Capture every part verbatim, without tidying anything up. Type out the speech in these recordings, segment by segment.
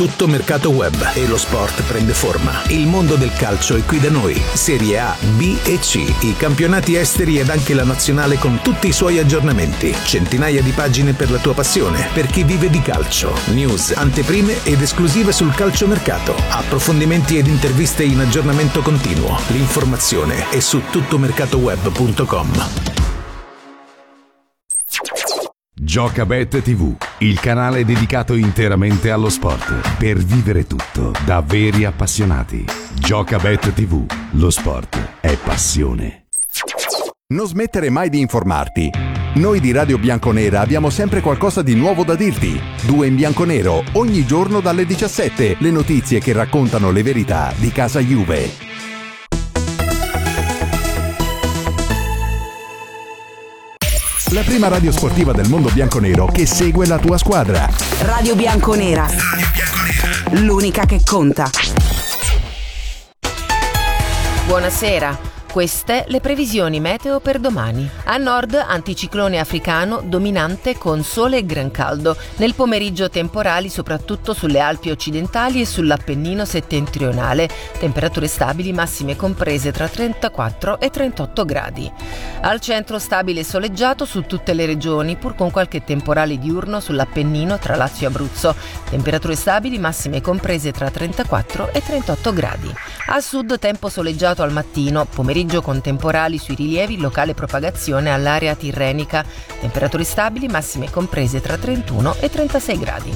Tutto mercato web e lo sport prende forma. Il mondo del calcio è qui da noi. Serie A, B e C, i campionati esteri ed anche la nazionale con tutti i suoi aggiornamenti. Centinaia di pagine per la tua passione, per chi vive di calcio. News, anteprime ed esclusive sul calciomercato. Approfondimenti ed interviste in aggiornamento continuo. L'informazione è su tuttomercatoweb punto com. Giocabet tivù, il canale dedicato interamente allo sport, per vivere tutto da veri appassionati. Giocabet tivù, lo sport è passione. Non smettere mai di informarti. Noi di Radio Bianconera abbiamo sempre qualcosa di nuovo da dirti. Due in bianconero, ogni giorno dalle diciassette, le notizie che raccontano le verità di casa Juve. La prima radio sportiva del mondo bianconero che segue la tua squadra. Radio Bianconera. Radio Bianconera. L'unica che conta. Buonasera. Queste le previsioni meteo per domani. A nord, anticiclone africano dominante con sole e gran caldo. Nel pomeriggio temporali soprattutto sulle Alpi occidentali e sull'Appennino settentrionale. Temperature stabili massime comprese tra trentaquattro e trentotto gradi. Al centro stabile e soleggiato su tutte le regioni, pur con qualche temporale diurno sull'Appennino tra Lazio e Abruzzo. Temperature stabili massime comprese tra trentaquattro e trentotto gradi. A sud tempo soleggiato al mattino, pomeriggio con temporali sui rilievi, locale propagazione all'area tirrenica. Temperature stabili massime comprese tra trentuno e trentasei gradi.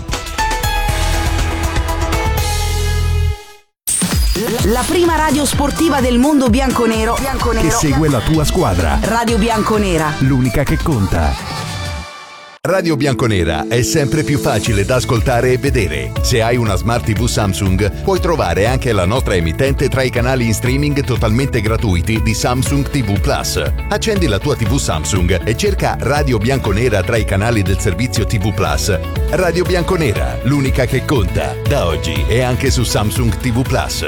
La prima radio sportiva del mondo bianconero, bianconero che segue la tua squadra. Radio Bianconera. L'unica che conta. Radio Bianconera è sempre più facile da ascoltare e vedere. Se hai una Smart tivù Samsung, puoi trovare anche la nostra emittente tra i canali in streaming totalmente gratuiti di Samsung tivù Plus. Accendi la tua tivù Samsung e cerca Radio Bianconera tra i canali del servizio tivù Plus. Radio Bianconera, l'unica che conta. Da oggi è anche su Samsung tivù Plus.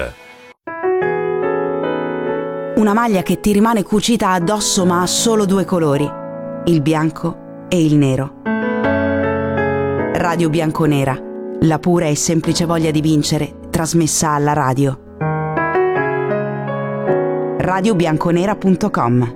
Una maglia che ti rimane cucita addosso ma ha solo due colori, il bianco e il nero. Radio Bianconera, la pura e semplice voglia di vincere, trasmessa alla radio. radio bianconera punto com.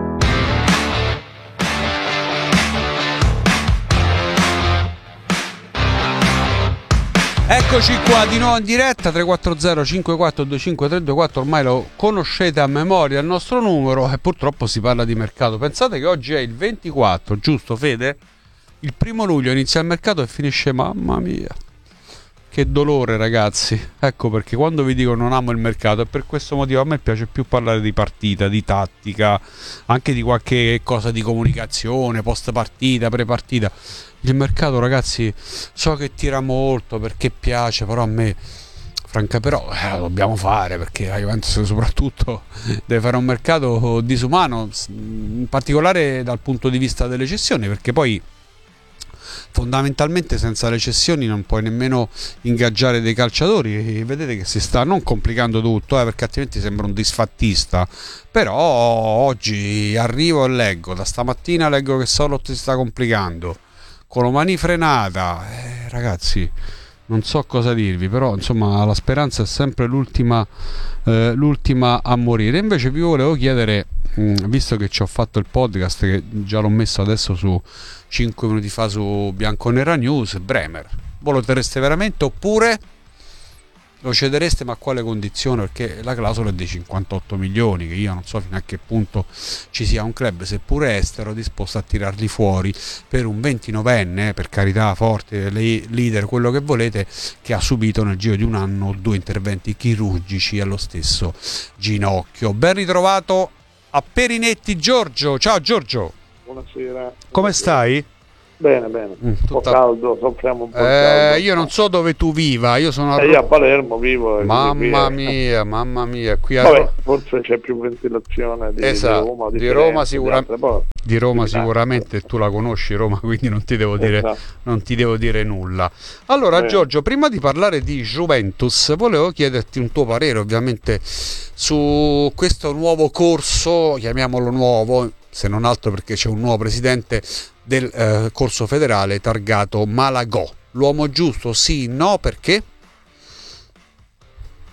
Eccoci qua di nuovo in diretta. Tre quattro zero cinque quattro due cinque tre due quattro, ormai lo conoscete a memoria il nostro numero, e purtroppo si parla di mercato. Pensate che oggi è il ventiquattro, giusto Fede? Il primo luglio inizia il mercato e finisce, mamma mia, che dolore ragazzi. Ecco perché quando vi dico non amo il mercato è per questo motivo. A me piace più parlare di partita, di tattica, anche di qualche cosa di comunicazione, post partita, pre partita. Il mercato ragazzi so che tira molto perché piace, però a me franca però eh, lo dobbiamo fare, perché la Juventus soprattutto deve fare un mercato disumano, in particolare dal punto di vista delle cessioni, perché poi fondamentalmente senza le cessioni non puoi nemmeno ingaggiare dei calciatori. E vedete che si sta non complicando tutto, eh, perché altrimenti sembra un disfattista. Però oggi arrivo e leggo, da stamattina leggo che Solot si sta complicando, Colomani frenata, eh, ragazzi non so cosa dirvi, però insomma la speranza è sempre l'ultima, eh, l'ultima a morire. Invece vi volevo chiedere, mh, visto che ci ho fatto il podcast, che già l'ho messo adesso su cinque minuti fa su Bianconera News, Bremer, voi lo terreste veramente oppure lo cedereste, ma a quale condizione? Perché la clausola è di cinquantotto milioni, che io non so fino a che punto ci sia un club, seppure estero, disposto a tirarli fuori per un ventinovenne, per carità, forte, leader, quello che volete, che ha subito nel giro di un anno due interventi chirurgici allo stesso ginocchio. Ben ritrovato a Perinetti Giorgio. Ciao Giorgio. Buonasera. Come stai? Bene, bene. Mm, un po' tutta... caldo, soffriamo un po' eh, caldo. Io non so dove tu viva, io sono a, eh, io a Palermo vivo. Mamma mia, mamma mia, qui a Vabbè, Ro... forse c'è più ventilazione di, esatto. di Roma, di, di Roma, sicura... di, di Roma sicuramente, tu la conosci Roma, quindi non ti devo dire, esatto. non ti devo dire nulla. Allora eh. Giorgio, prima di parlare di Juventus, volevo chiederti un tuo parere ovviamente su questo nuovo corso, chiamiamolo nuovo, se non altro perché c'è un nuovo presidente del eh, corso federale targato Malagò. L'uomo giusto, sì, no, perché?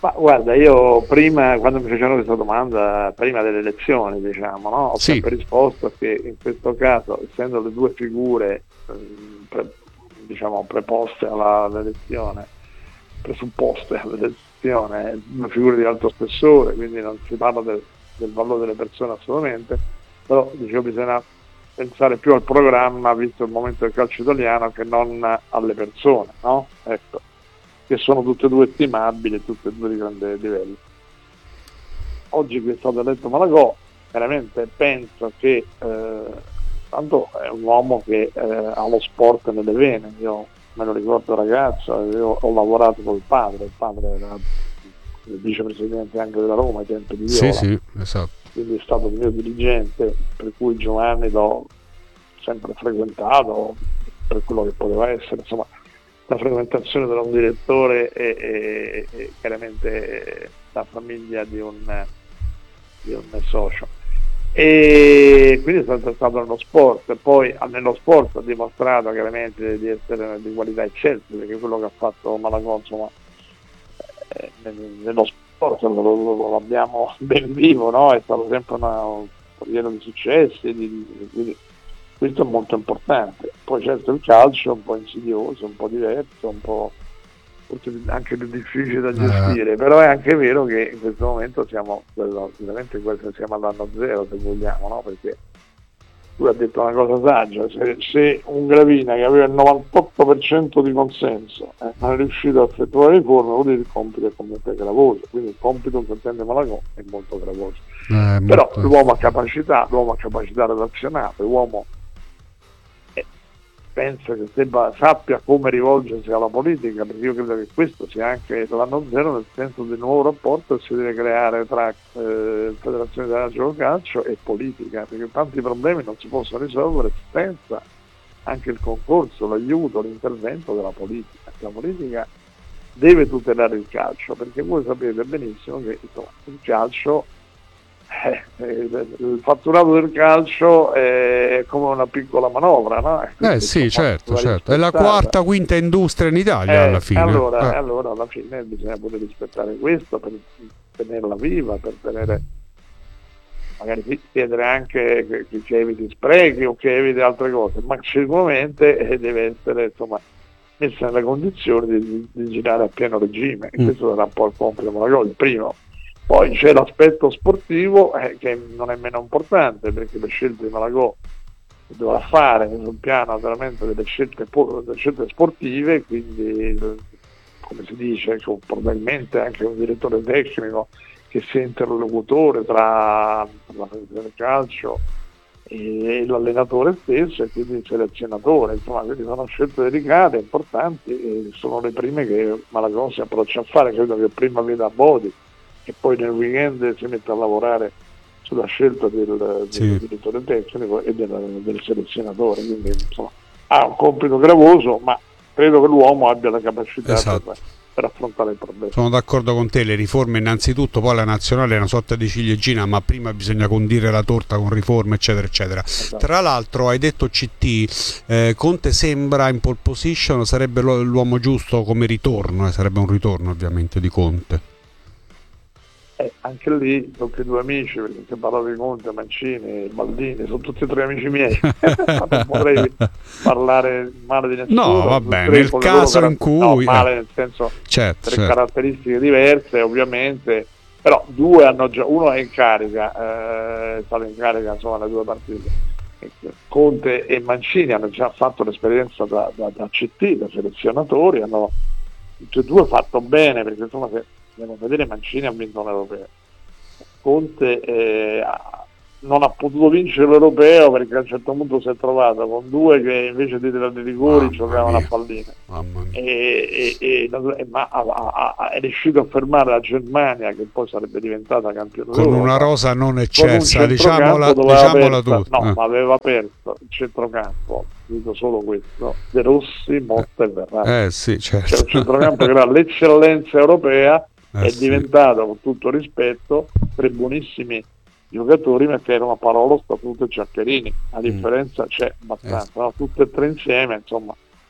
Ma guarda, io prima, quando mi facevano questa domanda, prima delle elezioni, diciamo, no? Ho Sì. sempre risposto che in questo caso, essendo le due figure pre, diciamo preposte alla, all'elezione, presupposte all'elezione, due figure di alto spessore, quindi non si parla del, del valore delle persone assolutamente, però dicevo bisogna pensare più al programma, visto il momento del calcio italiano, che non alle persone, no? Ecco, che sono tutte e due stimabili, tutte e due di grande livello. Oggi che è stato eletto Malagò, veramente penso che eh, tanto è un uomo che eh, ha lo sport nelle vene. Io me lo ricordo ragazzo, io ho lavorato col padre, il padre era il vicepresidente anche della Roma ai tempi di Viola, Sì, sì, esatto. quindi è stato il mio dirigente, per cui Giovanni l'ho sempre frequentato per quello che poteva essere, insomma la frequentazione da un direttore è, è, è chiaramente la famiglia di un, di un socio, e quindi è sempre stato nello sport. Poi nello sport ha dimostrato chiaramente di essere di qualità eccellenti, perché quello che ha fatto Malagò, insomma, eh, nello sport lo, lo, lo abbiamo ben vivo, no? È stato sempre una pieno di successi, di, di, quindi questo è molto importante. Poi certo il calcio è un po' insidioso, un po' diverso, un po' forse anche più difficile da gestire, eh. Però è anche vero che in questo momento siamo ovviamente siamo all'anno zero, se vogliamo, no? Perché lui ha detto una cosa saggia: se, se un Gravina che aveva il novantotto per cento di consenso eh, non è riuscito a effettuare riforme, vuol dire il compito è comunque gravoso, quindi il compito che attende Malagò è molto gravoso. Eh, però molto... l'uomo ha capacità, l'uomo ha capacità relazionale, l'uomo penso che debba, sappia come rivolgersi alla politica, perché io credo che questo sia anche l'anno zero, nel senso del nuovo rapporto che si deve creare tra eh, Federazione Italiana di Calcio e politica, perché tanti problemi non si possono risolvere senza anche il concorso, l'aiuto, l'intervento della politica. La politica deve tutelare il calcio, perché voi sapete benissimo che insomma, il calcio Eh, il fatturato del calcio è come una piccola manovra, no? Eh sì, certo, certo. È la quarta, quinta industria in Italia eh, alla fine. Allora, eh. allora alla fine bisogna poter rispettare questo per tenerla viva, per tenere, magari chiedere anche che, che, che eviti sprechi o che eviti altre cose, ma sicuramente eh, deve essere insomma messa nelle condizioni di, di girare a pieno regime, e mm. questo sarà un po' il compito Malagò, il primo. Poi c'è l'aspetto sportivo eh, che non è meno importante, perché le scelte di Malagò dovrà fare sul piano veramente delle scelte, delle scelte sportive, quindi come si dice, probabilmente anche un direttore tecnico che sia interlocutore tra la federazione del calcio e l'allenatore stesso e quindi il selezionatore, insomma, quindi sono scelte delicate, importanti, e sono le prime che Malagò si approccia a fare. Credo che prima veda Bodi e poi nel weekend si mette a lavorare sulla scelta del, del sì. direttore tecnico e del, del selezionatore, quindi insomma ha un compito gravoso, ma credo che l'uomo abbia la capacità esatto. per, per affrontare il problema. Sono d'accordo con te, le riforme innanzitutto, poi la nazionale è una sorta di ciliegina, ma prima bisogna condire la torta con riforme eccetera eccetera. Esatto. Tra l'altro hai detto C T, eh, Conte sembra in pole position, sarebbe l'uomo giusto come ritorno, eh, sarebbe un ritorno ovviamente di Conte. Eh, anche lì tutti e due amici, perché se parlo di Conte, Mancini, Baldini, sono tutti e tre amici miei. Non potrei parlare male di nessuno. No, vabbè, nel caso in cui no, male nel senso certo, per certo. caratteristiche diverse ovviamente, però due hanno già, uno è in carica, eh, è stato in carica insomma le due partite. Conte e Mancini hanno già fatto l'esperienza da, da, da C T, da selezionatori, hanno tutti e due fatto bene, perché insomma se andiamo a vedere, Mancini ha vinto un europeo, Conte eh, non ha potuto vincere l'europeo perché a un certo punto si è trovato con due che invece di tirare i rigori giocavano a palline, e, e, e, ma ha, ha, è riuscito a fermare la Germania, che poi sarebbe diventata campione con d'Europa, una rosa non eccelsa, diciamola, diciamola tutta. No, eh. ma aveva aperto il centrocampo, dico solo questo, De Rossi, Motta e Verratti. Eh sì, certo. Cioè un centrocampo che era l'eccellenza europea, eh è sì. diventato, con tutto rispetto, tre buonissimi giocatori, ma che erano Parolo, Statuto e Giaccherini. La differenza mm. c'è abbastanza, eh. no? Tutte e tre insieme, insomma,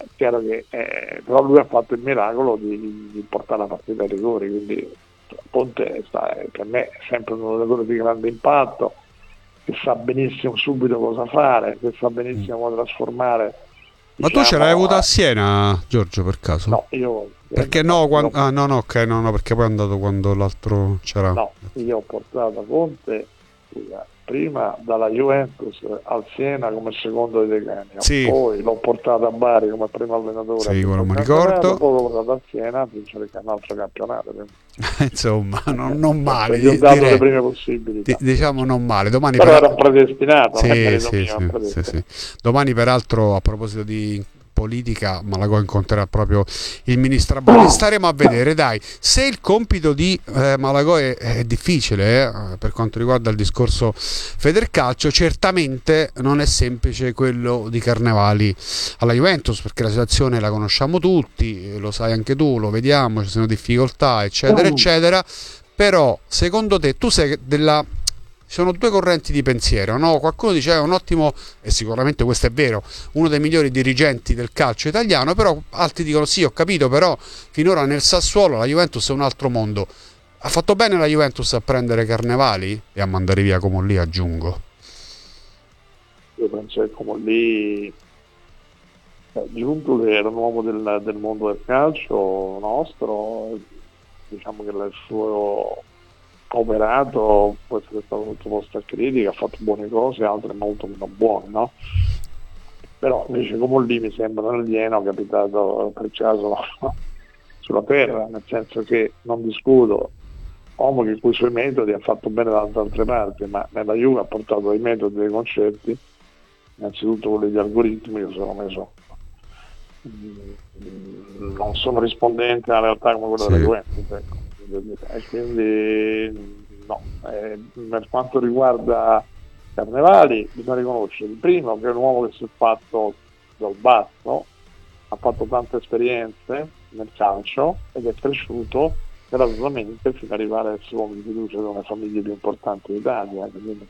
è chiaro che eh, però lui ha fatto il miracolo di, di portare la partita ai rigori, quindi Ponte sta, per me è sempre un allenatore di grande impatto, che sa benissimo subito cosa fare, che sa benissimo come trasformare. Ma diciamo, tu ce l'hai avuta a Siena, Giorgio, per caso? No, io... Perché no, quando, ah, no, no, ok, no, no, perché poi è andato quando l'altro c'era. No, io ho portato Conte prima dalla Juventus al Siena come secondo di Decania, sì. Poi l'ho portato a Bari come primo allenatore, sì, quello mi ricordo. Poi l'ho portato a Siena a vincere un altro campionato. Insomma, non, non male. Gli ho dato direi, le prime possibilità. D- diciamo non male. Domani però per... era predestinato. Sì, sì, sì, sì, sì, sì. Domani peraltro, a proposito di politica, Malagò incontrerà proprio il ministro Abodi. Staremo a vedere, dai, se il compito di eh, Malagò è, è difficile eh, per quanto riguarda il discorso Federcalcio, certamente non è semplice quello di Carnevali alla Juventus, perché la situazione la conosciamo tutti, lo sai anche tu, lo vediamo, ci sono difficoltà eccetera eccetera, però secondo te, tu sei della... Ci sono due correnti di pensiero, no? Qualcuno dice è un ottimo, e sicuramente questo è vero, uno dei migliori dirigenti del calcio italiano, però altri dicono sì, ho capito, però finora nel Sassuolo la Juventus è un altro mondo. Ha fatto bene la Juventus a prendere Carnevali e a mandare via Comolli, aggiungo. Io penso che Comolli, giunto che era un uomo del, del mondo del calcio nostro, diciamo che il suo operato può essere stato sottoposto a critica, ha fatto buone cose, altre molto meno buone, no? Però invece come lì mi sembra un alieno capitato per caso sulla terra, nel senso che non discuto, uomo che con i suoi metodi ha fatto bene da altre parti, ma nella Juve ha portato dei metodi, dei concetti, innanzitutto quelli di algoritmi che sono messo non sono rispondenti alla realtà come quello sì. della Juventus, e quindi no, eh, per quanto riguarda Carnevali bisogna riconoscere il primo che è un uomo che si è fatto dal basso, ha fatto tante esperienze nel calcio ed è cresciuto gradualmente fino ad arrivare a essere uomo di fiducia di una famiglia più importante d'Italia, quindi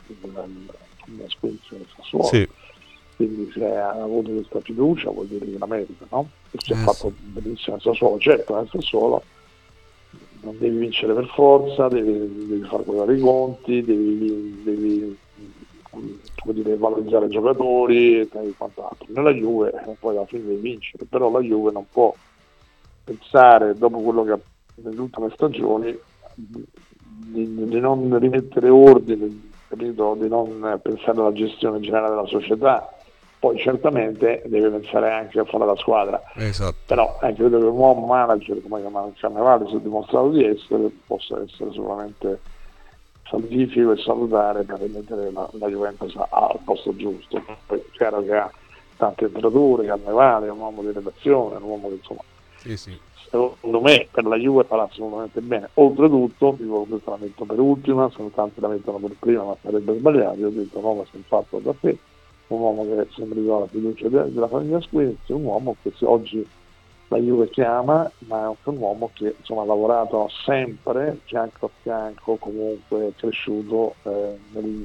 la Squinzi del Sassuolo. Sì. Quindi se ha avuto questa fiducia vuol dire che la merita, no? E si è eh, fatto sì. benissimo nel Sassuolo, certo nel Sassuolo non devi vincere per forza, devi, devi fare quadrare i conti, devi, devi come dire, valorizzare i giocatori e quant'altro. Nella Juve poi alla fine devi vincere, però la Juve non può pensare, dopo quello che ha nelle ultime stagioni, di, di non rimettere ordine, capito? Di non pensare alla gestione generale della società. Poi certamente deve pensare anche a fare la squadra, esatto. Però eh, credo che un uomo manager come Carnevali si è dimostrato di essere, possa essere sicuramente salvifico e salutare per rimettere la, la Juventus al posto giusto. Poi è chiaro che ha tante entrature, Carnevali è un uomo di redazione, un uomo che insomma sì, sì. secondo me per la Juve farà assolutamente bene. Oltretutto, dico questo la metto per ultima, sono tanti la mettono per prima, ma sarebbe sbagliato, io ho detto no, ma si è fatto da te. Un uomo che sempre ha la fiducia della famiglia Squinzi, un uomo che oggi la Juve chiama, ma è anche un uomo che insomma ha lavorato sempre fianco a fianco, comunque è cresciuto eh, nel,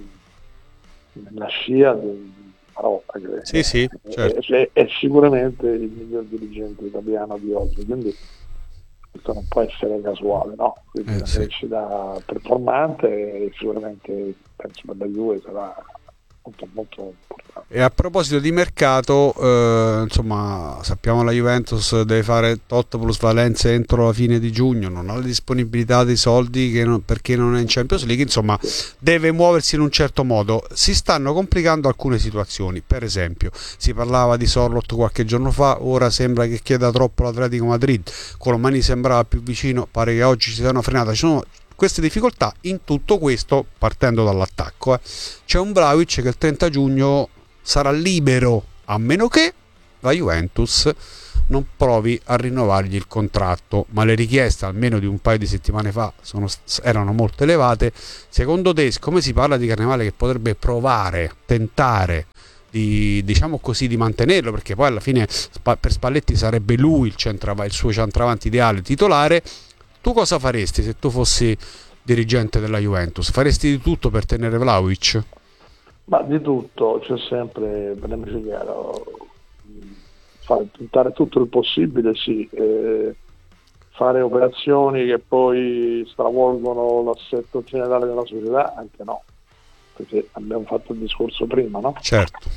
nella scia di Marotta, che sì, sì, certo. è, è, è sicuramente il miglior dirigente italiano di oggi, quindi questo non può essere casuale, no? Quindi eh, una sì. crescita performante e sicuramente penso per la Juve sarà molto molto importante. E a proposito di mercato, eh, insomma, sappiamo la Juventus deve fare tot plusvalenze entro la fine di giugno, non ha la disponibilità dei soldi che non, perché non è in Champions League, insomma deve muoversi in un certo modo. Si stanno complicando alcune situazioni, per esempio si parlava di Sorloth qualche giorno fa, ora sembra che chieda troppo l'Atletico Madrid, Colomani sembrava più vicino, pare che oggi ci sia una frenata, ci sono queste difficoltà. In tutto questo, partendo dall'attacco, eh, c'è un Vlahovic che il trenta giugno sarà libero, a meno che la Juventus non provi a rinnovargli il contratto, ma le richieste almeno di un paio di settimane fa sono, erano molto elevate. Secondo te, come si parla di Carnevale che potrebbe provare, tentare di, diciamo così, di mantenerlo, perché poi alla fine per Spalletti sarebbe lui il, centrav- il suo centravanti ideale titolare, tu cosa faresti se tu fossi dirigente della Juventus? Faresti di tutto per tenere Vlahovic? Ma di tutto, c'è sempre, parliamoci chiaro, fare, tentare tutto il possibile, sì, eh, fare operazioni che poi stravolgono l'assetto generale della società, anche no, perché abbiamo fatto il discorso prima, no? Certo.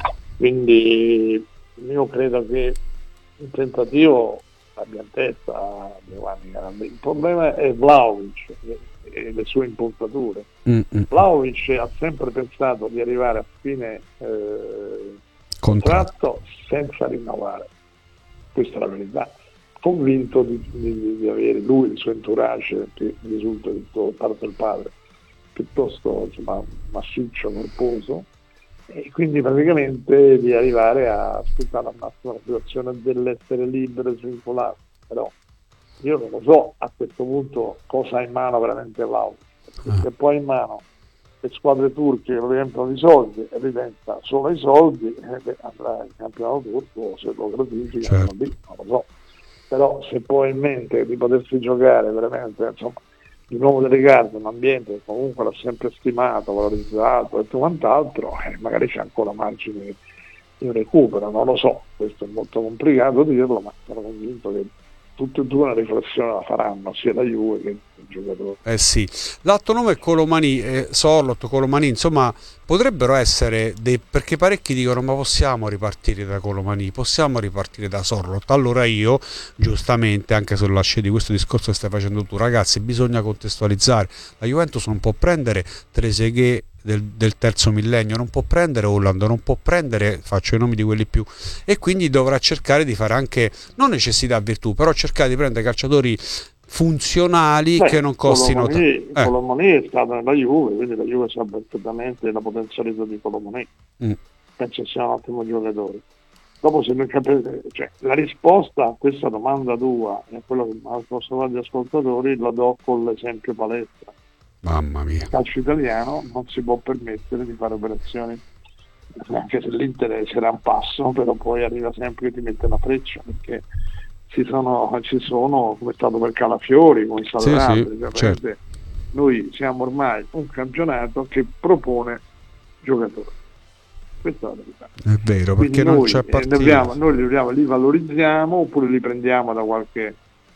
Quindi io credo che il tentativo abbia in testa Giovanni. Il problema è Vlahovic e le sue impuntature. Mm-hmm. Vlahovic ha sempre pensato di arrivare a fine eh, contratto senza rinnovare, questa è la verità, convinto di, di, di avere lui il suo entourage, che risulta tutto parte del padre, piuttosto insomma, massiccio, corposo, e quindi praticamente di arrivare a sfruttare al massimo la situazione dell'essere libero e svincolato. Però io non lo so a questo punto cosa ha in mano veramente Vlahovic, perché ah. poi in mano le squadre turche che lo riempiono di soldi e ridenta solo i soldi, eh, andrà in campionato turco, se lo gratifica, certo. non lo so. Però se poi in mente di potersi giocare veramente, insomma, di nuovo delle carte, un ambiente che comunque l'ha sempre stimato, valorizzato e quant'altro, eh, magari c'è ancora margine di un recupero, non lo so, questo è molto complicato dirlo, ma sono convinto che tutte e due una riflessione la faranno, sia la Juve che il giocatore. Eh sì, l'altro nome è Colomani, eh, Sorloth, Colomani, insomma potrebbero essere dei, perché parecchi dicono ma possiamo ripartire da Colomani, possiamo ripartire da Sorloth. Allora io giustamente, anche sulla scia di questo discorso che stai facendo tu, ragazzi, bisogna contestualizzare. La Juventus non può prendere Trezeguet Del, del terzo millennio, non può prendere Holland, non può prendere, faccio i nomi di quelli più, e quindi dovrà cercare di fare anche, non necessità virtù, però cercare di prendere calciatori funzionali. Beh, che non costino tanto. eh. Colomani è stato nella Juve, quindi la Juve sa perfettamente la potenzialità di Colomani, mm. penso sia un ottimo giocatore. Dopo se non capite, cioè, la risposta a questa domanda tua e a quello che hanno posto gli ascoltatori la do con l'esempio palestra. Mamma mia. Il calcio italiano non si può permettere di fare operazioni, anche se l'interesse era un passo, però poi arriva sempre che ti mette la freccia, perché ci sono, ci sono come è stato per Calafiori, come è stato sì, per altri, sì, cioè, certo. Noi siamo ormai un campionato che propone giocatori, questa è la verità. È vero, perché noi, non c'è partita. Dobbiamo, noi li, dobbiamo, li valorizziamo oppure li prendiamo da qualche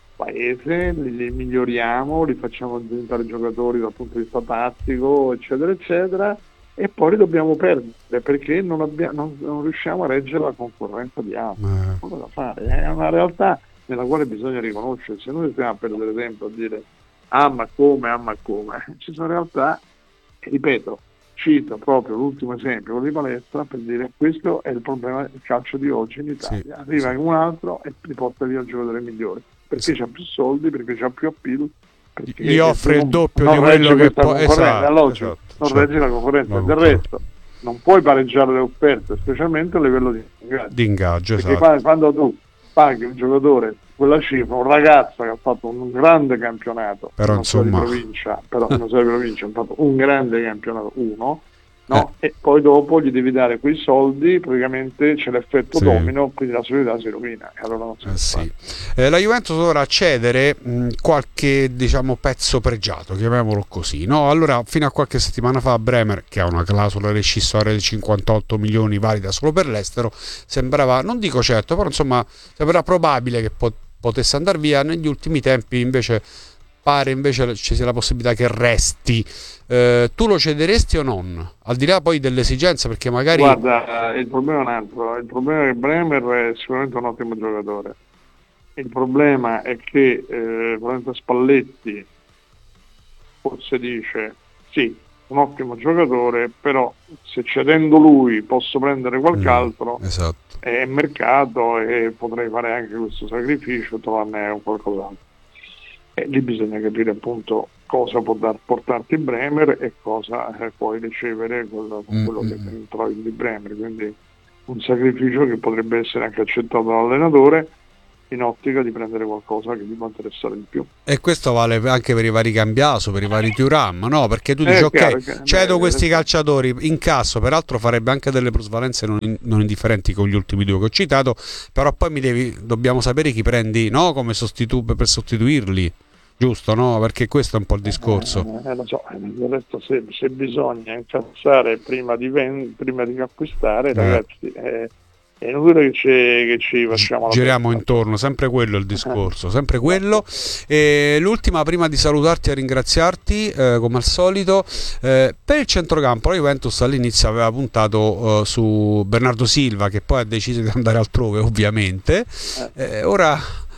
paese, li, li miglioriamo, li facciamo diventare giocatori dal punto di vista tattico, eccetera eccetera, e poi li dobbiamo perdere perché non, abbiamo, non, non riusciamo a reggere la concorrenza di altri. Eh. Cosa da fare? È una realtà nella quale bisogna riconoscersi. Se noi stiamo a perdere tempo a dire ah ma come, ah ma come, ci sono realtà, ripeto, cito proprio l'ultimo esempio, quello di Palestra, per dire questo è il problema del calcio di oggi in Italia. Sì, arriva sì. un altro e ti porta via il giocatore migliore, perché sì. c'ha più soldi, perché c'ha più appeal, perché gli offre il doppio di quello che può. Esatto, allora, esatto, non certo. regge la concorrenza. No, del resto non puoi pareggiare le offerte, specialmente a livello di ingaggio, di ingaggio perché esatto. quando tu paghi un giocatore quella cifra, un ragazzo che ha fatto un grande campionato, però non insomma so di provincia, però non so di provincia, ha fatto un grande campionato, uno no? Eh. E poi dopo gli devi dare quei soldi, praticamente c'è l'effetto sì. domino, quindi la società si rovina e allora non si eh sì. eh, la Juventus dovrà cedere mh, qualche diciamo pezzo pregiato, chiamiamolo così, no? Allora fino a qualche settimana fa Bremer, che ha una clausola rescissoria di cinquantotto milioni valida solo per l'estero, sembrava, non dico certo, però insomma sembrava probabile che pot- potesse andare via. Negli ultimi tempi invece pare invece ci sia la possibilità che resti. Eh, tu lo cederesti o non? Al di là poi dell'esigenza, perché magari... Guarda, il problema è un altro. Il problema è che Bremer è sicuramente un ottimo giocatore. Il problema è che eh, Spalletti forse dice sì, un ottimo giocatore, però se cedendo lui posso prendere qualche mm, altro, esatto. è mercato e potrei fare anche questo sacrificio, trovarne qualcos'altro. E lì bisogna capire appunto cosa può dar, portarti Bremer e cosa eh, puoi ricevere quello, con quello mm-hmm. che trovi di Bremer, quindi un sacrificio che potrebbe essere anche accettato dall'allenatore in ottica di prendere qualcosa che gli può interessare di più. E questo vale anche per i vari Cambiaso, per i vari Thuram, no? Perché tu dici eh, ok, chiaro, che, cedo beh, questi eh, calciatori, incasso, peraltro farebbe anche delle plusvalenze non, in, non indifferenti con gli ultimi due che ho citato, però poi mi devi, dobbiamo sapere chi prendi, no? Come sostitu- per sostituirli. Giusto, no? Perché questo è un po' il discorso. Eh, eh, lo so, del resto se, se bisogna incassare prima di, ven- prima di acquistare, eh. ragazzi, eh, è inutile che ci, che ci facciamo giriamo intorno, sempre quello il discorso, sempre quello. E l'ultima, prima di salutarti e ringraziarti, eh, come al solito, eh, per il centrocampo la Juventus all'inizio aveva puntato eh, su Bernardo Silva, che poi ha deciso di andare altrove ovviamente. Eh, ora,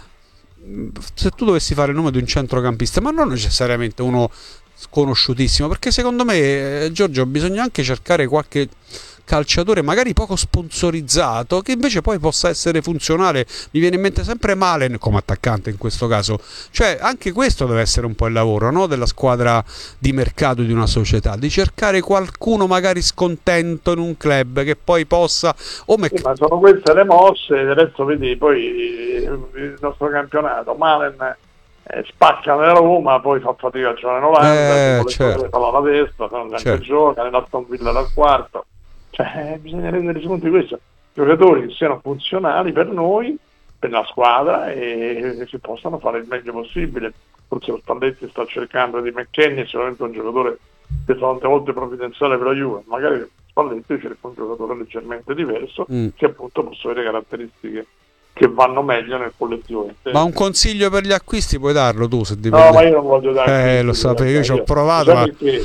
se tu dovessi fare il nome di un centrocampista, ma non necessariamente uno sconosciutissimo, perché secondo me, eh, Giorgio, bisogna anche cercare qualche calciatore magari poco sponsorizzato che invece poi possa essere funzionale. Mi viene in mente sempre Malen come attaccante in questo caso, cioè anche questo deve essere un po' il lavoro, no? Della squadra di mercato di una società, di cercare qualcuno magari scontento in un club che poi possa o me... sì, ma sono queste le mosse. Adesso vedi poi il nostro campionato, Malen eh, spacca nella Roma, poi fa fatica a giocare in Olanda, eh, certo. fa la destra, sempre certo. Gioca nell'Aston Villa dal quarto. Cioè, bisogna rendere conto di questo, giocatori che siano funzionali per noi, per la squadra, e che si possano fare il meglio possibile. Forse lo Spalletti sta cercando di McKennie, è sicuramente un giocatore che tante volte provvidenziale per la Juve, magari Spalletti cerca un giocatore leggermente diverso, mm. che appunto possa avere caratteristiche che vanno meglio nel collettivo. Ma un consiglio per gli acquisti puoi darlo tu? Se dipende... No, ma io non voglio dare. Eh, lo sapevo, io ci ho provato, ma... Perché...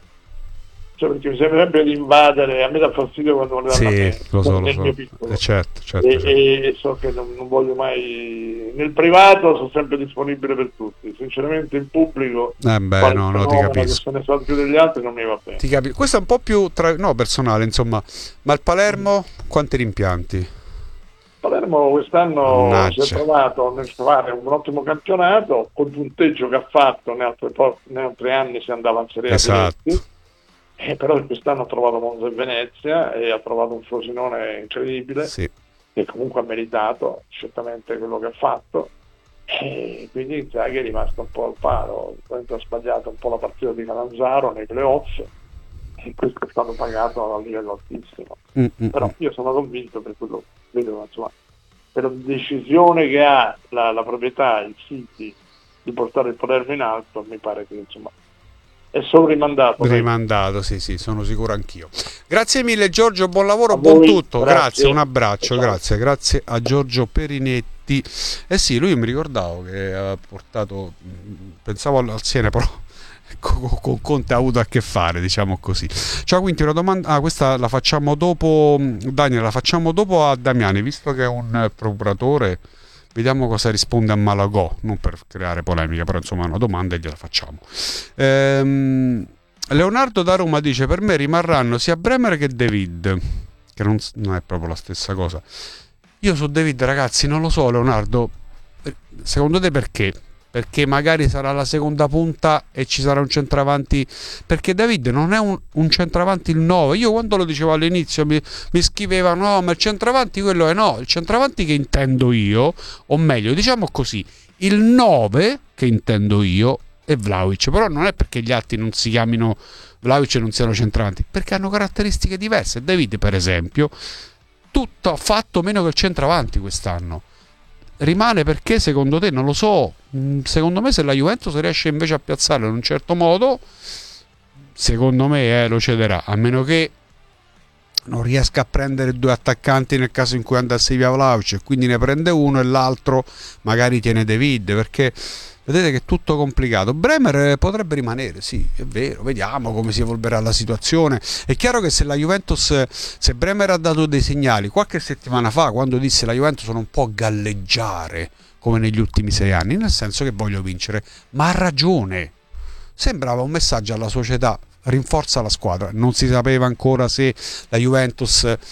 Cioè, perché mi sembra sempre di invadere, a me dà fastidio quando volevo sì, andare lo so, lo so. Mio piccolo. Eh, certo, certo, e, certo. e so che non, non voglio mai, nel privato sono sempre disponibile per tutti, sinceramente in pubblico eh beh, no, no, ti capisco, che se ne sa più degli altri non mi va bene. Ti capisco. Questo è un po' più tra... no, personale, insomma. Ma il Palermo quanti rimpianti? Palermo quest'anno Naccia. si è trovato nel fare un ottimo campionato, col punteggio che ha fatto nei altri, nei altri anni si andava in Serie A, esatto. Eh, però quest'anno ha trovato Monza e Venezia e ha trovato un Frosinone incredibile, sì. che comunque ha meritato certamente quello che ha fatto, e quindi Inzaghi è rimasto un po' al paro. Ha sbagliato un po' la partita di Catanzaro nei playoff e questo è stato pagato a livello altissimo. Mm-hmm. Però io sono convinto, per quello vedo, insomma, per la decisione che ha la, la proprietà, il City, di portare il Palermo in alto, mi pare che insomma è solo rimandato. Rimandato, sì, sì, sono sicuro anch'io. Grazie mille Giorgio, buon lavoro, buon voi, tutto. Grazie. grazie, un abbraccio, ciao. Grazie, grazie a Giorgio Perinetti. Eh sì, lui mi ricordavo che ha portato, pensavo al Siena, però con Conte ha avuto a che fare, diciamo così. Ciao Quinti, una domanda, ah, questa la facciamo dopo, Daniel, la facciamo dopo a Damiani, visto che è un procuratore. Vediamo cosa risponde a Malagò, non per creare polemica, però insomma è una domanda e gliela facciamo. Ehm, Leonardo da Roma dice: per me rimarranno sia Bremer che David, che non, non è proprio la stessa cosa. Io su David, ragazzi, non lo so, Leonardo, secondo te perché? Perché magari sarà la seconda punta e ci sarà un centravanti, perché David non è un, un centravanti il nove. Io quando lo dicevo all'inizio mi, mi scrivevano no, ma il centravanti quello è no, il centravanti che intendo io, o meglio diciamo così, il nove che intendo io è Vlahovic, però non è perché gli altri non si chiamino Vlahovic e non siano centravanti, perché hanno caratteristiche diverse. David per esempio tutto ha fatto meno che il centravanti quest'anno. Rimane perché secondo te, non lo so, secondo me se la Juventus riesce invece a piazzarlo in un certo modo, secondo me eh, lo cederà, a meno che non riesca a prendere due attaccanti nel caso in cui andasse via Vlahovic, e quindi ne prende uno e l'altro magari tiene David, perché vedete che è tutto complicato. Bremer potrebbe rimanere, sì, è vero, vediamo come si evolverà la situazione. È chiaro che se la Juventus, se Bremer ha dato dei segnali qualche settimana fa, quando disse la Juventus non può galleggiare come negli ultimi sei anni, nel senso che voglio vincere, ma ha ragione, sembrava un messaggio alla società: rinforza la squadra. Non si sapeva ancora se la Juventus eh,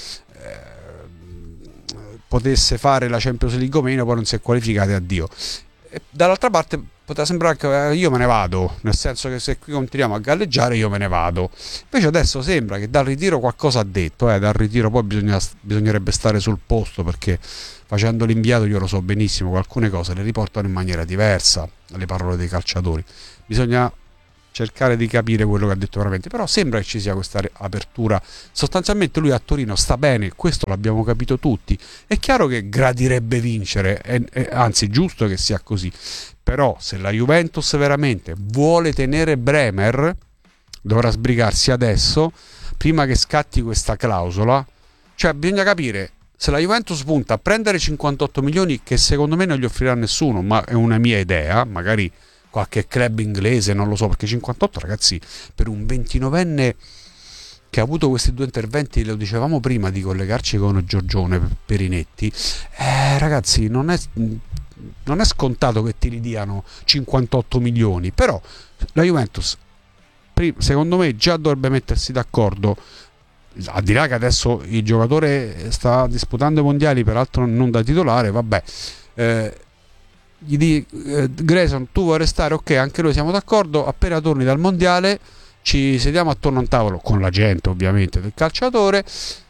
potesse fare la Champions League o meno, poi non si è qualificata, addio. E dall'altra parte poteva sembrare che io me ne vado, nel senso che se qui continuiamo a galleggiare io me ne vado. Invece adesso sembra che dal ritiro qualcosa ha detto, eh, dal ritiro poi bisogna, bisognerebbe stare sul posto, perché facendo l'inviato io lo so benissimo che alcune cose le riportano in maniera diversa alle parole dei calciatori. Bisogna cercare di capire quello che ha detto veramente, però sembra che ci sia questa apertura. Sostanzialmente lui a Torino sta bene, questo l'abbiamo capito tutti. È chiaro che gradirebbe vincere, è, è, anzi giusto che sia così, però se la Juventus veramente vuole tenere Bremer dovrà sbrigarsi adesso, prima che scatti questa clausola. Cioè bisogna capire se la Juventus punta a prendere cinquantotto milioni, che secondo me non gli offrirà nessuno, ma è una mia idea, magari qualche club inglese, non lo so, perché cinquantotto, ragazzi, per un ventinovenne che ha avuto questi due interventi, lo dicevamo prima di collegarci con Giorgione Perinetti, eh, ragazzi, non è, non è scontato che ti ridiano cinquantotto milioni, però la Juventus, secondo me, già dovrebbe mettersi d'accordo, al di là che adesso il giocatore sta disputando i mondiali, peraltro non da titolare, vabbè, eh, gli di eh, Grayson, tu vuoi restare? Ok, anche noi siamo d'accordo, appena torni dal mondiale ci sediamo attorno a un tavolo con la gente, ovviamente, del calciatore,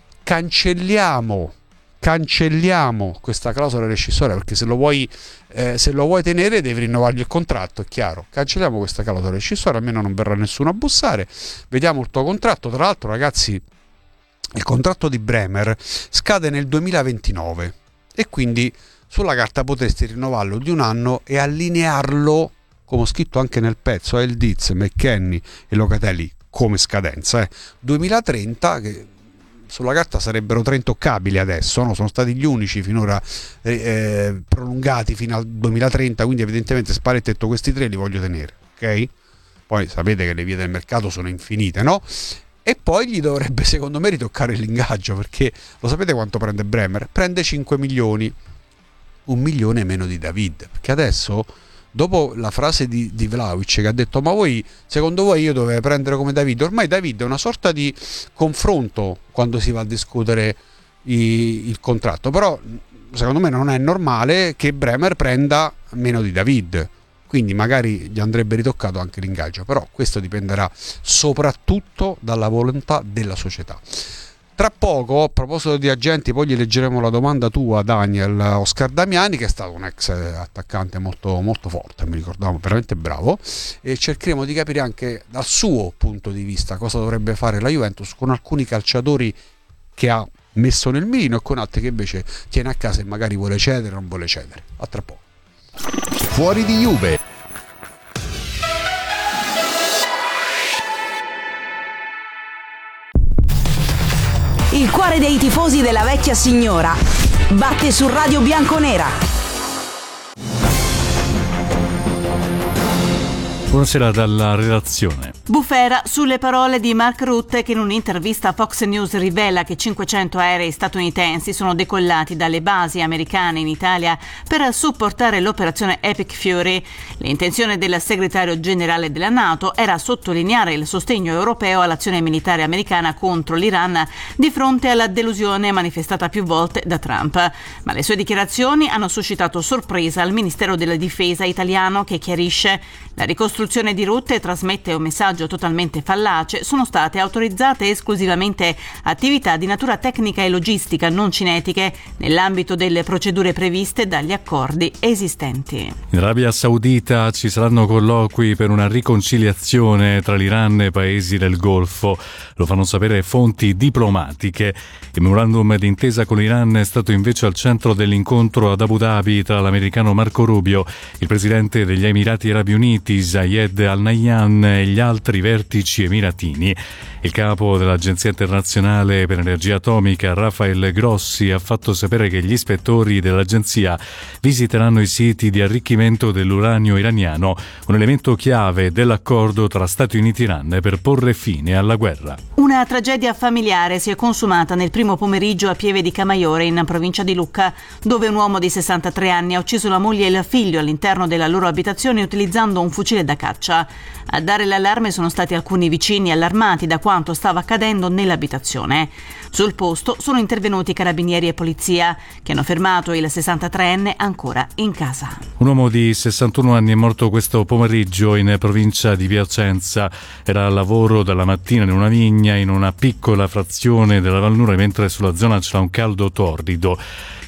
cancelliamo cancelliamo questa clausola rescissoria, perché se lo vuoi eh, se lo vuoi tenere devi rinnovargli il contratto, è chiaro. Cancelliamo questa clausola rescissoria, almeno non verrà nessuno a bussare, vediamo il tuo contratto. Tra l'altro, ragazzi, il contratto di Bremer scade nel duemilaventinove e quindi sulla carta potresti rinnovarlo di un anno e allinearlo, come ho scritto anche nel pezzo, a El Diz, McKennie e Locatelli come scadenza, eh. duemilatrenta, che sulla carta sarebbero tre intoccabili adesso, no? Sono stati gli unici finora eh, prolungati fino al duemilatrenta, quindi evidentemente Spalletti ha detto questi tre li voglio tenere, ok? Poi sapete che le vie del mercato sono infinite, no? E poi gli dovrebbe, secondo me, ritoccare l'ingaggio, perché lo sapete quanto prende Bremer? Prende cinque milioni, un milione meno di David, perché adesso, dopo la frase di, di Vlahovic che ha detto ma voi, secondo voi io dovevo prendere come David, ormai David è una sorta di confronto quando si va a discutere i, il contratto, però secondo me non è normale che Bremer prenda meno di David, quindi magari gli andrebbe ritoccato anche l'ingaggio, però questo dipenderà soprattutto dalla volontà della società. Tra poco, a proposito di agenti, poi gli leggeremo la domanda tua, Daniel. Oscar Damiani, che è stato un ex attaccante molto, molto forte, mi ricordavo, veramente bravo, e cercheremo di capire anche dal suo punto di vista cosa dovrebbe fare la Juventus con alcuni calciatori che ha messo nel mirino e con altri che invece tiene a casa e magari vuole cedere o non vuole cedere. A tra poco. Fuori di Juve. Il cuore dei tifosi della vecchia signora batte su Radio Bianconera. Buonasera dalla redazione. Bufera sulle parole di Mark Rutte, che in un'intervista a Fox News rivela che cinquecento aerei statunitensi sono decollati dalle basi americane in Italia per supportare l'operazione Epic Fury. L'intenzione del segretario generale della NATO era sottolineare il sostegno europeo all'azione militare americana contro l'Iran di fronte alla delusione manifestata più volte da Trump. Ma le sue dichiarazioni hanno suscitato sorpresa al Ministero della Difesa italiano, che chiarisce: la ricostruzione di Rutte trasmette un messaggio totalmente fallace, sono state autorizzate esclusivamente attività di natura tecnica e logistica non cinetiche nell'ambito delle procedure previste dagli accordi esistenti. In Arabia Saudita ci saranno colloqui per una riconciliazione tra l'Iran e i paesi del Golfo, lo fanno sapere fonti diplomatiche. Il memorandum d'intesa con l'Iran è stato invece al centro dell'incontro ad Abu Dhabi tra l'americano Marco Rubio, il presidente degli Emirati Arabi Uniti Zayed Al Nahyan e gli altri vertici emiratini. Il capo dell'Agenzia internazionale per energia atomica, Rafael Grossi, ha fatto sapere che gli ispettori dell'agenzia visiteranno i siti di arricchimento dell'uranio iraniano, un elemento chiave dell'accordo tra Stati Uniti e Iran per porre fine alla guerra. Una tragedia familiare si è consumata nel primo pomeriggio a Pieve di Camaiore, in provincia di Lucca, dove un uomo di sessantatré anni ha ucciso la moglie e il figlio all'interno della loro abitazione utilizzando un fucile da caccia. A dare l'allarme sono stati alcuni vicini allarmati da quanto stava accadendo nell'abitazione. Sul posto sono intervenuti carabinieri e polizia, che hanno fermato il sessantatreenne ancora in casa. Un uomo di sessantuno anni è morto questo pomeriggio in provincia di Piacenza. Era al lavoro dalla mattina in una vigna in una piccola frazione della Valnura, mentre sulla zona c'era un caldo torrido.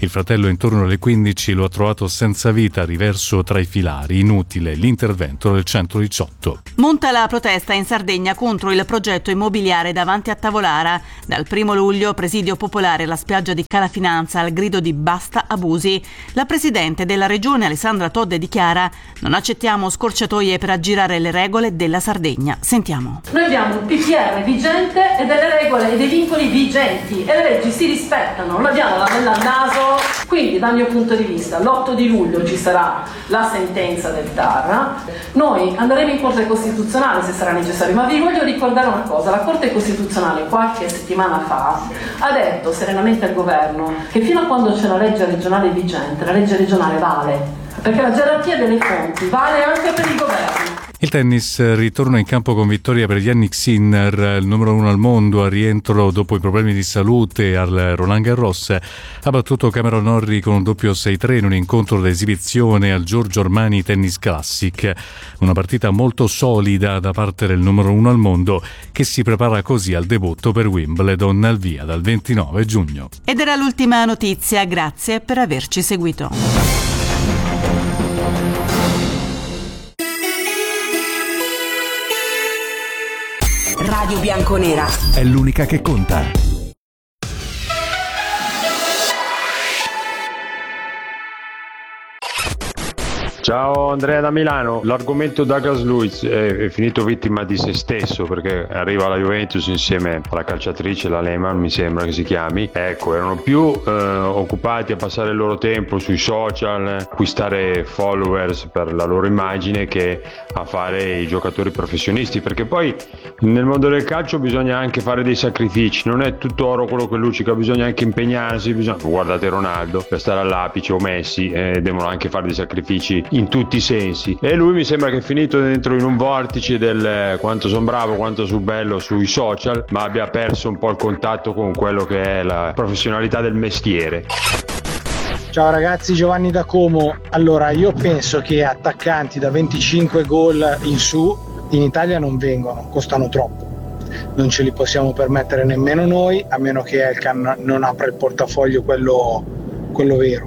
Il fratello intorno alle quindici lo ha trovato senza vita, riverso tra i filari. Inutile l'intervento del centodiciotto. Monta la protesta in Sardegna contro il progetto immobiliare davanti a Tavolara. Dal primo luglio presidio popolare alla spiaggia di Calafinanza al grido di basta abusi. La presidente della regione Alessandra Todde dichiara: non accettiamo scorciatoie per aggirare le regole della Sardegna. Sentiamo. Noi abbiamo un P C R vigente e delle regole e dei vincoli vigenti e le leggi si rispettano, non abbiamo la mela al naso. Quindi dal mio punto di vista l'otto di luglio ci sarà la sentenza del T A R, noi andremo in Corte Costituzionale se sarà necessario, ma vi voglio ricordare una cosa: la Corte Costituzionale qualche settimana fa ha detto serenamente al governo che fino a quando c'è la legge regionale vigente, la legge regionale vale, perché la gerarchia delle fonti vale anche per il governo. Il tennis ritorna in campo con vittoria per Jannik Sinner, il numero uno al mondo, a rientro dopo i problemi di salute al Roland Garros. Ha battuto Cameron Norrie con un doppio sei tre in un incontro d'esibizione al Giorgio Armani Tennis Classic. Una partita molto solida da parte del numero uno al mondo, che si prepara così al debutto per Wimbledon al via dal ventinove giugno. Ed era l'ultima notizia, grazie per averci seguito. Radio Bianconera è l'unica che conta. Ciao Andrea da Milano. L'argomento Douglas Luiz è, è finito vittima di se stesso perché arriva alla Juventus insieme alla calciatrice, la Lehmann mi sembra che si chiami. Ecco, erano più eh, occupati a passare il loro tempo sui social, acquistare followers per la loro immagine, che a fare i giocatori professionisti, perché poi nel mondo del calcio bisogna anche fare dei sacrifici, non è tutto oro quello che luccica, bisogna anche impegnarsi, bisogna... guardate Ronaldo per stare all'apice, o Messi, eh, devono anche fare dei sacrifici in tutti i sensi, e lui mi sembra che è finito dentro in un vortice del eh, quanto sono bravo, quanto sono bello sui social, ma abbia perso un po' il contatto con quello che è la professionalità del mestiere. Ciao ragazzi, Giovanni da Como. Allora, io penso che attaccanti da venticinque gol in su in Italia non vengono, costano troppo, non ce li possiamo permettere nemmeno noi, a meno che Elkan non apra il portafoglio quello, quello vero.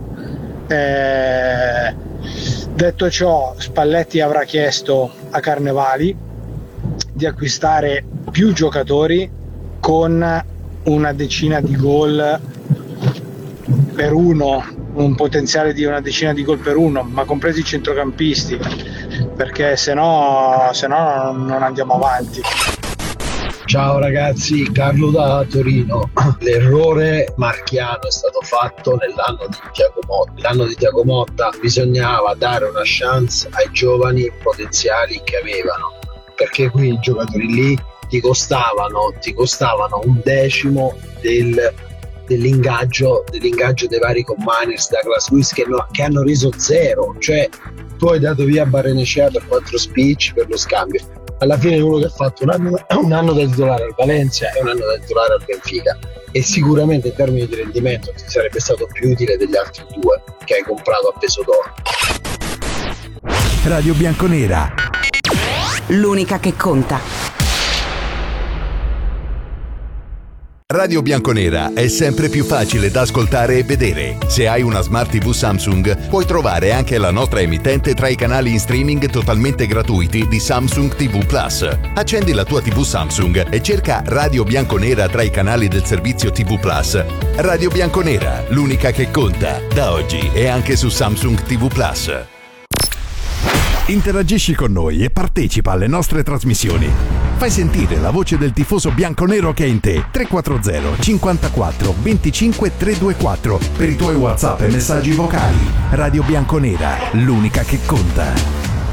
Eh, detto ciò, Spalletti avrà chiesto a Carnevali di acquistare più giocatori con una decina di gol per uno, un potenziale di una decina di gol per uno, ma compresi i centrocampisti, perché se no, se no non andiamo avanti. Ciao ragazzi, Carlo da Torino. L'errore marchiano è stato fatto nell'anno di Thiago Motta. L'anno di Thiago Motta bisognava dare una chance ai giovani potenziali che avevano, perché qui i giocatori lì ti costavano, ti costavano un decimo del, dell'ingaggio, dell'ingaggio dei vari Commanders, Douglas Luiz, che, no, che hanno reso zero. Cioè tu hai dato via Barrenechea per quattro spicci per lo scambio. Alla fine uno che ha fatto un anno, un anno da titolare al Valencia e un anno da titolare al Benfica, e sicuramente in termini di rendimento ti sarebbe stato più utile degli altri due che hai comprato a peso d'oro. Radio Bianconera, l'unica che conta. Radio Bianconera è sempre più facile da ascoltare e vedere. Se hai una Smart tivù Samsung, puoi trovare anche la nostra emittente tra i canali in streaming totalmente gratuiti di Samsung tivù Plus. Accendi la tua tivù Samsung e cerca Radio Bianconera tra i canali del servizio tivù Plus. Radio Bianconera, l'unica che conta, da oggi è anche su Samsung tivù Plus. Interagisci con noi e partecipa alle nostre trasmissioni. Fai sentire la voce del tifoso bianconero che è in te. tre quattro zero cinquantaquattro venticinque trecentoventiquattro per i tuoi WhatsApp e messaggi vocali. Radio Bianconera, l'unica che conta.